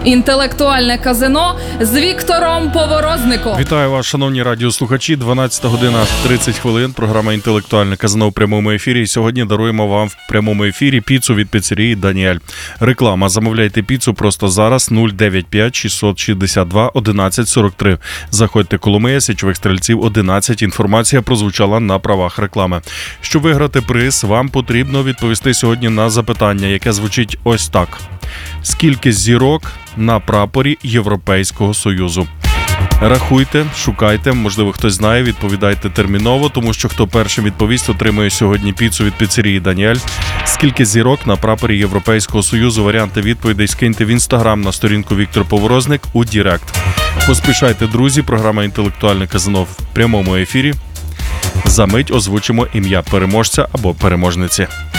Інтелектуальне казино з Віктором Поворозником. Вітаю вас, шановні радіослухачі. 12 година 30 хвилин. Програма «Інтелектуальне казино» у прямому ефірі. І сьогодні даруємо вам в прямому ефірі піцу від піцерії «Даніель». Реклама. Замовляйте піцу просто зараз. 095 662 11 43. Заходьте Коломия, Січових Стрільців 11. Інформація прозвучала на правах реклами. Щоб виграти приз, вам потрібно відповісти сьогодні на запитання, яке звучить ось так. Скільки зірок на прапорі Європейського Союзу? Рахуйте, шукайте, можливо, хтось знає, відповідайте терміново, тому що хто першим відповість, отримує сьогодні піцу від піцерії «Даніель». Скільки зірок на прапорі Європейського Союзу? Варіанти відповідей скиньте в Інстаграм на сторінку Віктор Поворозник у Дірект. Поспішайте, друзі, програма «Інтелектуальне казино» в прямому ефірі. За мить озвучимо ім'я переможця або переможниці.